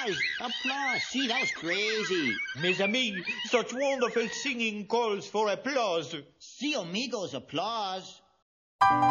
applause! Applause! See, that was crazy. Mes amis, such wonderful singing calls for applause. See, amigos, applause.